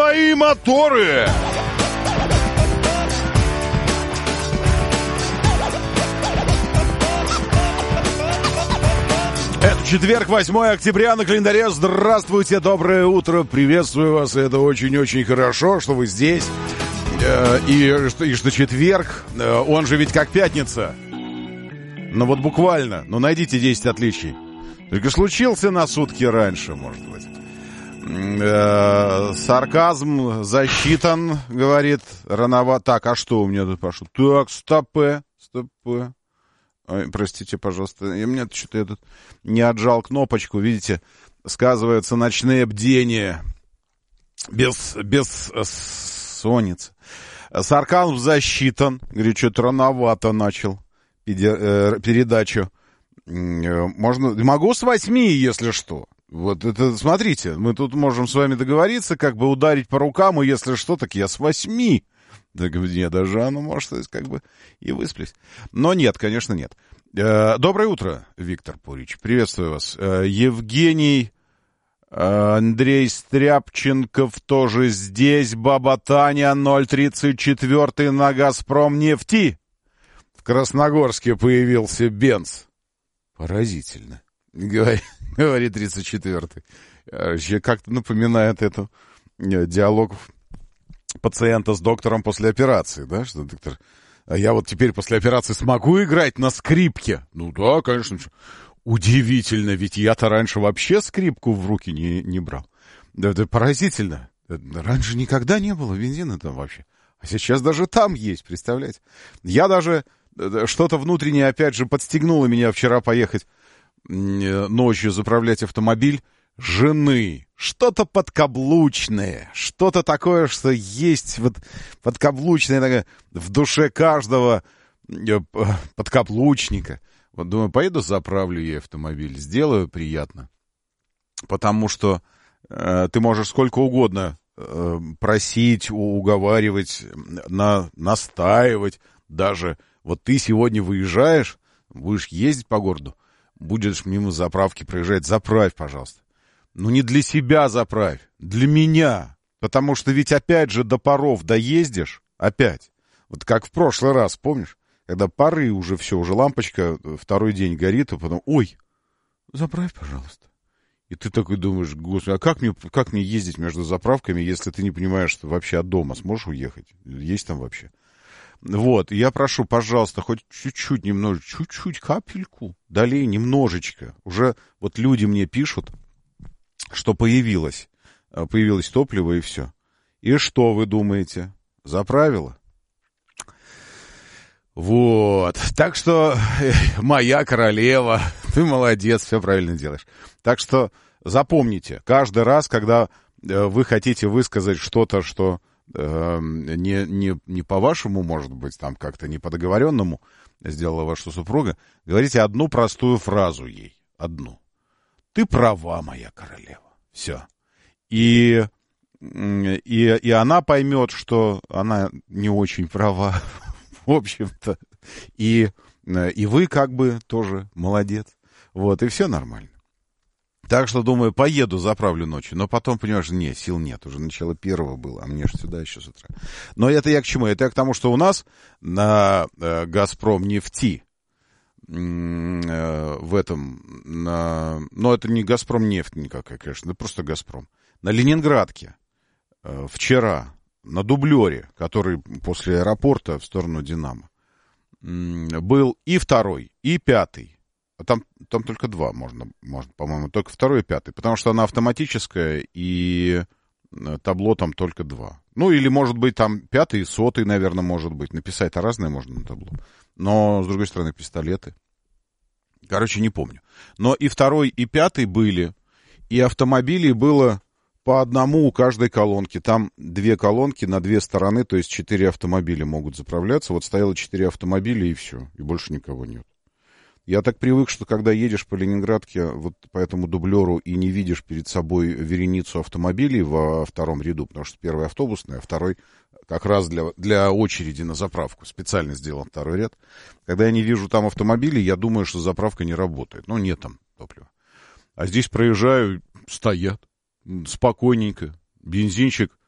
свои моторы! Это четверг, 8 октября на календаре. Здравствуйте, доброе утро, приветствую вас. Это очень-очень хорошо, что вы здесь. И что четверг, он же ведь как пятница. Ну вот буквально, найдите 10 отличий. Только случился на сутки раньше, может быть. Сарказм засчитан, говорит, рановато. Так, а что у меня тут пошло? Так, стопэ. Ой, простите, пожалуйста, у меня что-то я тут не отжал кнопочку, видите, сказываются ночные бдения без сонницы. Сарказм засчитан, говорит, что-то рановато начал передачу. Могу с 8, если что. Вот это, смотрите, мы тут можем с вами договориться, как бы ударить по рукам, и если что, так я с 8. Так мне даже оно, может, как бы и высплюсь. Но нет, конечно, нет. Доброе утро, Виктор Пурич. Приветствую вас. Евгений, Андрей Стряпченков тоже здесь. Баба Таня, 034 на «Газпром» нефти. В Красногорске появился Бенц. Поразительно, говорит 34-й. Вообще как-то напоминает эту диалог пациента с доктором после операции, да, что доктор... А я вот теперь после операции смогу играть на скрипке? Ну да, конечно. Удивительно, ведь я-то раньше вообще скрипку в руки не брал. Да, это поразительно. Раньше никогда не было бензина там вообще. А сейчас даже там есть, представляете? Я даже... Что-то внутреннее, опять же, подстегнуло меня вчера поехать ночью заправлять автомобиль жены. Что-то подкаблучное, что-то такое, что есть вот подкаблучное такое, в душе каждого подкаблучника. Вот думаю, поеду заправлю ей автомобиль, сделаю приятно. Потому что ты можешь сколько угодно просить, уговаривать, настаивать даже. Вот ты сегодня выезжаешь, будешь ездить по городу, будешь мимо заправки проезжать, заправь, пожалуйста. Ну, не для себя заправь, для меня. Потому что ведь опять же до паров доездишь, опять. Вот как в прошлый раз, помнишь? Когда пары уже все, уже лампочка второй день горит, а потом, ой, заправь, пожалуйста. И ты такой думаешь, господи, а как мне ездить между заправками, если ты не понимаешь, что вообще от дома сможешь уехать? Есть там вообще? Вот, я прошу, пожалуйста, хоть чуть-чуть, чуть-чуть, капельку, долей немножечко. Уже вот люди мне пишут, что появилось топливо и все. И что вы думаете? Заправило? Вот, так что, моя королева, ты молодец, все правильно делаешь. Так что запомните, каждый раз, когда вы хотите высказать что-то, что не по-вашему, может быть, там как-то не по договоренному сделала ваша супруга, говорите одну простую фразу ей. Одну. Ты права, моя королева. Все. И она поймет, что она не очень права, в общем-то. И вы как бы тоже молодец. Вот, и все нормально. Так что, думаю, поеду, заправлю ночью. Но потом, понимаешь, нет, сил нет. Уже начало 1 было, а мне же сюда еще с утра. Но это я к чему? Это я к тому, что у нас на «Газпром» нефти в этом... но это не «Газпром» нефть никакая, конечно. Это просто «Газпром». На Ленинградке вчера на дублере, который после аэропорта в сторону «Динамо», был и 2-й, и 5-й. А там только 2 можно, по-моему, только 2-й и 5-й, потому что она автоматическая, и табло там только 2. Ну, или, может быть, там 5-й и 100-й, наверное, может быть. Написать-то разное можно на табло. Но, с другой стороны, пистолеты. Короче, не помню. Но и 2-й, и 5-й были, и автомобилей было по одному у каждой колонки. Там 2 колонки на 2 стороны, то есть 4 автомобиля могут заправляться. Вот стояло 4 автомобиля, и все, и больше никого нет. Я так привык, что когда едешь по Ленинградке, вот по этому дублеру, и не видишь перед собой вереницу автомобилей во 2-м ряду, потому что 1-й автобусный, а 2-й как раз для очереди на заправку. Специально сделан 2-й ряд. Когда я не вижу там автомобилей, я думаю, что заправка не работает. Ну, нет там топлива. А здесь проезжаю, стоят, спокойненько. Бензинчик